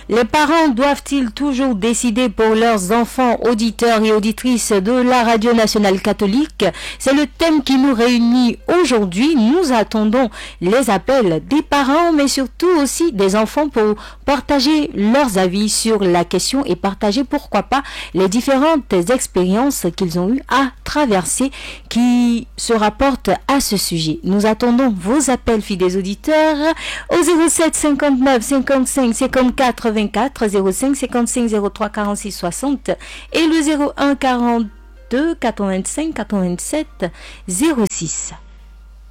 Les parents doivent-ils toujours décider pour leurs enfants, auditeurs et auditrices de la Radio Nationale Catholique? C'est le thème qui nous réunit aujourd'hui. Nous attendons les appels des parents, mais surtout aussi des enfants pour partager leurs avis sur la question et partager, pourquoi pas, les différentes expériences qu'ils ont eues à traverser qui se rapportent à ce sujet. Nous attendons vos appels, fidèles auditeurs, au 07 59 55 54 24, 05 55 03 46 60 et le 01 42 85 87 06.